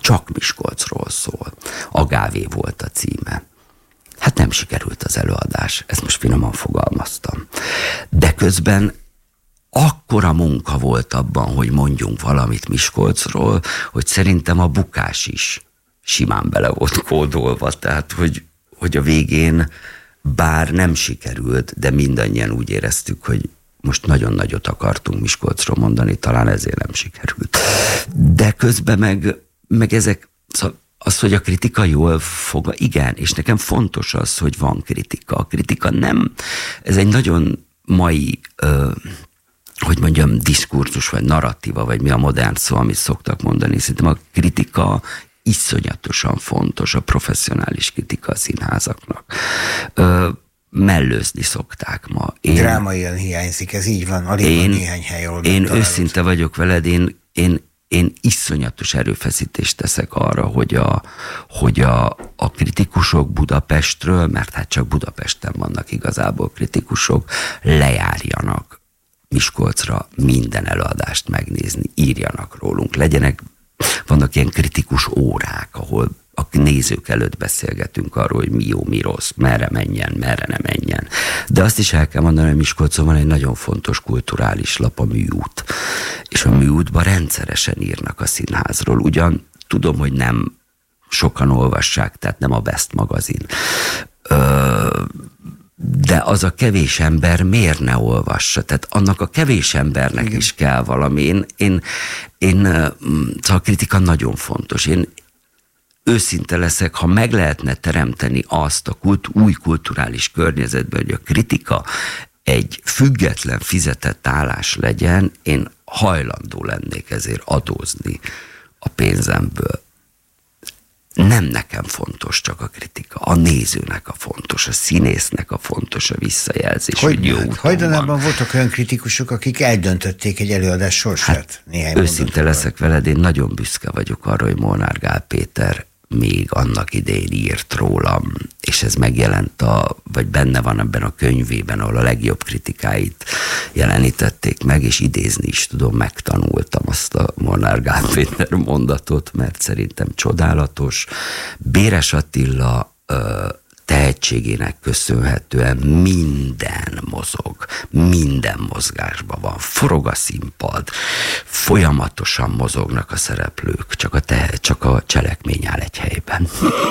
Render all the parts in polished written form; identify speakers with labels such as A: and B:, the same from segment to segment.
A: csak Miskolcról szól. Agávé volt a címe. Hát nem sikerült az előadás, ezt most finoman fogalmaztam. De közben akkora munka volt abban, hogy mondjunk valamit Miskolcról, hogy szerintem a bukás is simán bele volt kódolva, tehát hogy a végén bár nem sikerült, de mindannyian úgy éreztük, hogy most nagyon nagyot akartunk Miskolcról mondani, talán ezért nem sikerült. De közben meg ezek, szóval az, hogy a kritika jól fog, igen, és nekem fontos az, hogy van kritika. A kritika nem, ez egy nagyon mai, hogy mondjam, diskurzus, vagy narratíva, vagy mi a modern szó, amit szoktak mondani. Szerintem a kritika iszonyatosan fontos, a professzionális kritika a színházaknak. Mellőzni szokták ma.
B: Drámaian hiányzik, ez így van, alig van néhány hely, ahol
A: én őszinte vagyok veled, én iszonyatos erőfeszítést teszek arra, hogy a kritikusok Budapestről, mert hát csak Budapesten vannak igazából kritikusok, lejárjanak Miskolcra minden előadást megnézni, írjanak rólunk, vannak ilyen kritikus órák, ahol a nézők előtt beszélgetünk arról, hogy mi jó, mi rossz, merre menjen, merre ne menjen. De azt is el kell mondani, hogy Miskolcon van egy nagyon fontos kulturális lap, a Műút. És a Műútban rendszeresen írnak a színházról. Ugyan tudom, hogy nem sokan olvassák, tehát nem a Best magazin. De az a kevés ember miért ne olvassa? Tehát annak a kevés embernek igen. is kell valami. Szóval a kritika nagyon fontos. Én őszinte leszek, ha meg lehetne teremteni azt a új kulturális környezetben, hogy a kritika egy független fizetett állás legyen, én hajlandó lennék ezért adózni a pénzemből. Nem nekem fontos csak a kritika, a nézőnek a fontos, a színésznek a fontos a visszajelzés, hogy jó úton
B: hajdanában voltak olyan kritikusok, akik eldöntötték egy előadás sorsát.
A: Hát, őszinte leszek veled, én nagyon büszke vagyok arra, hogy Molnár Gál Péter még annak idején írt rólam, és ez megjelent vagy benne van ebben a könyvében, ahol a legjobb kritikáit jelenítették meg, és idézni is tudom, megtanultam azt a Molnár Gál Péter mondatot, mert szerintem csodálatos. Béres Attila tehetségének köszönhetően minden mozog, minden mozgásban van, forog a színpad, folyamatosan mozognak a szereplők, csak a cselekmény áll egy helyben.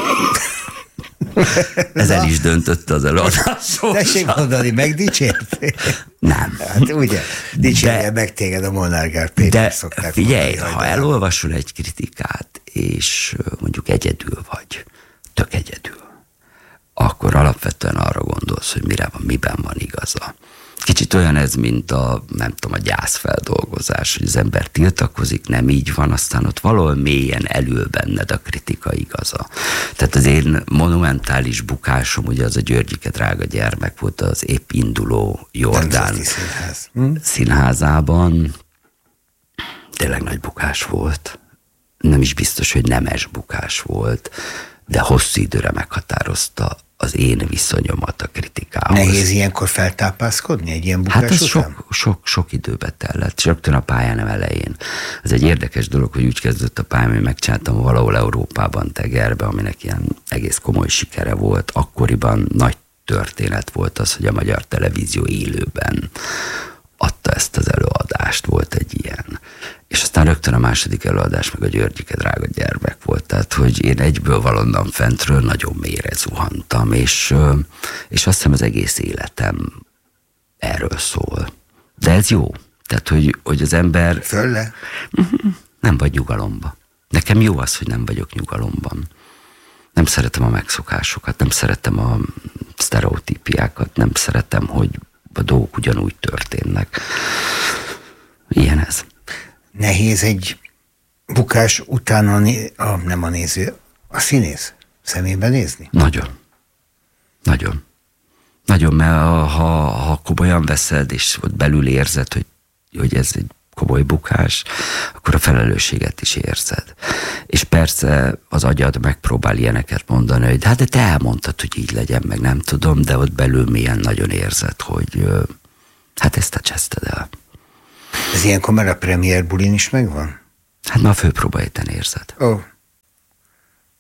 A: Ez el is döntött az előadás.
B: Tessék mondani, megdicsért?
A: Nem.
B: Hát ugye, dicsérje meg téged a Molnár Gál Péter, szokták
A: figyelj,
B: mondani,
A: ha elolvasol egy kritikát, és mondjuk egyedül vagy, tök egyedül, akkor alapvetően arra gondolsz, hogy miben van igaza. Kicsit olyan ez, mint a gyászfeldolgozás, hogy az ember tiltakozik, nem így van, aztán ott valahol mélyen elül benned a kritika igaza. Tehát az én monumentális bukásom, ugye az a Györgyike drága gyermek volt az épp induló Jordán színházában. Tényleg nagy bukás volt. Nem is biztos, hogy nemes bukás volt, de hosszú időre meghatározta az én viszonyomat a kritikához.
B: Nehéz ilyenkor feltápászkodni egy ilyen bukás
A: hát ez
B: után?
A: sok időbe tellett, rögtön a pályán elején. Ez egy érdekes dolog, hogy úgy kezdődött a pályám, hogy megcsináltam valahol Európában, Tegerbe, aminek ilyen egész komoly sikere volt. Akkoriban nagy történet volt az, hogy a Magyar Televízió élőben adta ezt az előadást, volt egy ilyen. És aztán rögtön a második előadás meg a Györgyike drága gyermek volt, tehát hogy én egyből valonnan fentről nagyon mélyre zuhantam, és azt hiszem az egész életem erről szól. De ez jó. Tehát, hogy az ember...
B: Fölle?
A: Nem vagy nyugalomba. Nekem jó az, hogy nem vagyok nyugalomban. Nem szeretem a megszokásokat, nem szeretem a sztereotípiákat, nem szeretem, hogy a dolgok ugyanúgy történnek. Ilyen ez.
B: Nehéz egy bukás után nem a néző, a színész szemébe nézni?
A: Nagyon. Nagyon. Nagyon, mert ha komolyan veszed, és ott belül érzed, hogy ez egy komoly bukás, akkor a felelősséget is érzed. És persze az agyad megpróbál ilyeneket mondani, hogy hát de te elmondtad, hogy így legyen, meg nem tudom, de ott belül mélyen nagyon érzed, hogy hát ezt te cseszted el.
B: Ez ilyenkor már a premier bulin is megvan?
A: Hát már a főpróbahéten érzed.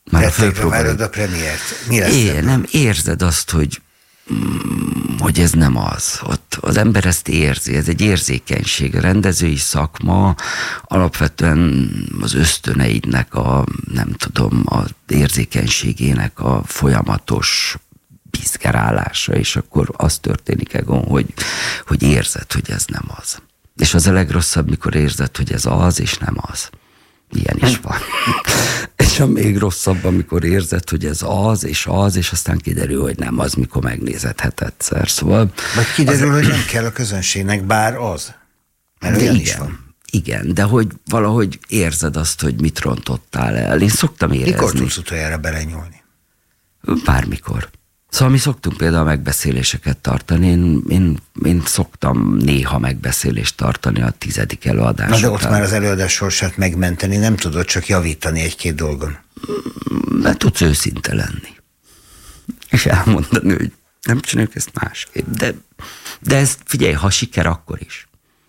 A: Már
B: a főpróbálod a premiért. Mi lesz?
A: Nem érzed azt, hogy ez nem az. Ott az ember ezt érzi, ez egy érzékenység. A rendezői szakma alapvetően az ösztöneidnek az érzékenységének a folyamatos bizgerálása, és akkor az történik Egon, hogy érzed, hogy ez nem az. És az a legrosszabb, mikor érzed, hogy ez az, és nem az. Ilyen is van. És a még rosszabb, amikor érzed, hogy ez az, és aztán kiderül, hogy nem az, mikor megnézed hetedszer. Szóval...
B: Vagy kiderül, hogy nem kell a közönségnek, bár az. Mert olyan is van.
A: Igen, de hogy valahogy érzed azt, hogy mit rontottál el. Én szoktam érezni.
B: Mikor tudsz utoljára belenyúlni?
A: Bármikor. Szóval mi szoktunk például megbeszéléseket tartani. Én szoktam néha megbeszélést tartani a 10. előadás.
B: Na de ott már az előadás sorsát megmenteni nem tudod, csak javítani egy-két dolgon.
A: Mert tudsz őszinte lenni. És elmondani, hogy nem csináljuk ezt másképp. De ez, figyelj, ha siker, akkor is.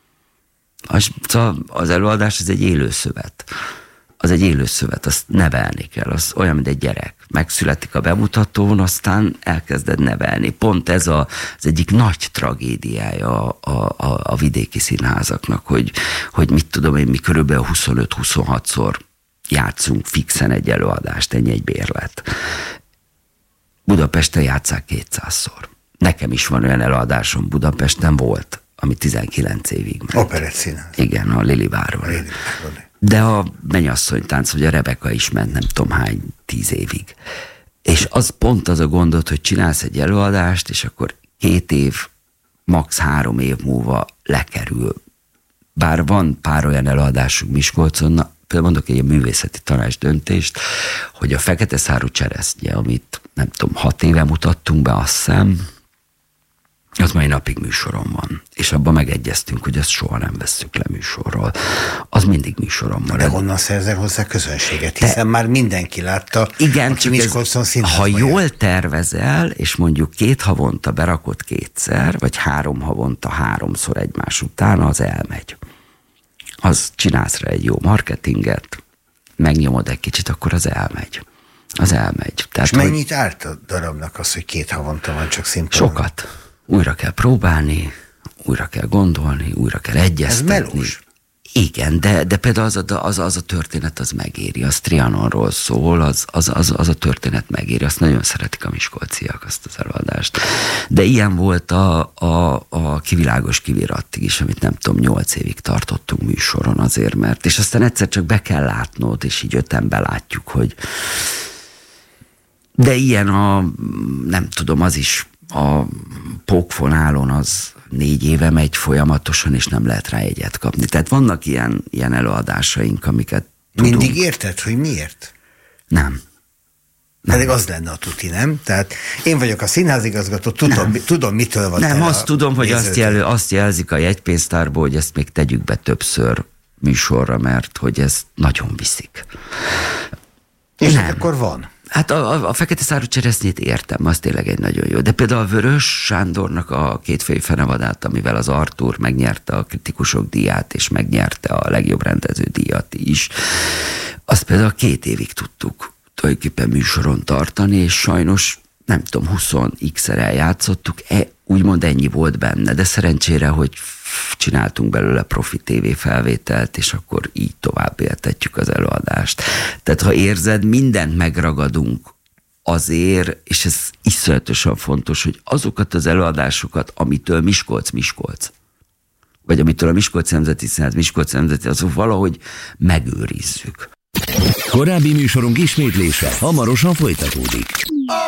A: Az előadás az egy élő szövet. Az egy élő szövet, azt nevelni kell, az olyan, mint egy gyerek. Megszületik a bemutatón, aztán elkezded nevelni. Pont ez az egyik nagy tragédiája a vidéki színházaknak, hogy mit tudom én, mi körülbelül 25-26-szor játszunk fixen egy előadást, egy bérlet. Budapesten játsszák 200-szor. Nekem is van olyan előadásom, Budapesten volt, ami 19 évig ment.
B: Operett színház.
A: Igen, a Liliváron. De a Mennyasszonytánc, vagy a Rebeka is ment nem tudom hány 10 évig. És az pont az a gondod, hogy csinálsz egy előadást, és akkor 2 év, max. 3 év múlva lekerül. Bár van pár olyan előadásunk Miskolcon, például mondok egy művészeti tanács döntést, hogy a Fekete szárú cseresznye, amit nem tudom, 6 éve mutattunk be, azt hiszem, az mai napig műsoron van. És abban megegyeztünk, hogy ezt soha nem vesszük le műsorról. Az mindig műsoron van.
B: De honnan szerzel hozzá közönséget? Hiszen már mindenki látta,
A: igen,
B: aki Miskolcon
A: ha jól tervezel, és mondjuk 2 havonta berakod 2-szer, vagy 3 havonta 3-szor egymás után, az elmegy. Az csinálsz rá egy jó marketinget, megnyomod egy kicsit, akkor az elmegy. Az elmegy. Tehát,
B: és mennyit árt a darabnak az, hogy 2 havonta van csak színpadon?
A: Sokat. Újra kell próbálni, újra kell gondolni, újra kell egyeztetni.
B: Ez melós.
A: Igen, de például az a történet, az megéri. Az Trianonról szól, az a történet megéri. Azt nagyon szeretik a miskolciak, azt az előadást. De ilyen volt a Kivilágos kivirattig is, amit nem tudom, 8 évig tartottunk műsoron azért, mert és aztán egyszer csak be kell látnod, és így 5-en belátjuk, hogy de ilyen nem tudom, az is a Pókfonálon az 4 éve megy folyamatosan, és nem lehet rá jegyet kapni. Tehát vannak ilyen előadásaink, amiket tudunk.
B: Mindig érted, hogy miért?
A: Nem.
B: Pedig az lenne a tuti, nem? Tehát én vagyok a színházigazgató, tudom mitől van.
A: Nem, azt tudom, hogy azt jelzik a jegypénztárból, hogy ezt még tegyük be többször műsorra, mert hogy ez nagyon viszik.
B: És nem. Akkor van.
A: Hát a Fekete szárú cseresznyét értem, az tényleg egy nagyon jó. De például a Vörös Sándornak a Kétfejű fenevadát, amivel az Artúr megnyerte a kritikusok díját, és megnyerte a legjobb rendező díjat is, azt például 2 évig tudtuk tulajdonképpen műsoron tartani, és sajnos nem tudom, 20x-szer eljátszottuk, úgymond ennyi volt benne, de szerencsére, hogy csináltunk belőle profi TV felvételt, és akkor így tovább éltetjük az előadást. Tehát ha érzed, mindent megragadunk azért, és ez iszonyatosan fontos, hogy azokat az előadásokat, amitől Miskolc, vagy amitől a Miskolci Nemzeti Színház, Miskolci Nemzeti, azok valahogy megőrizzük.
C: Korábbi műsorunk ismétlése hamarosan folytatódik.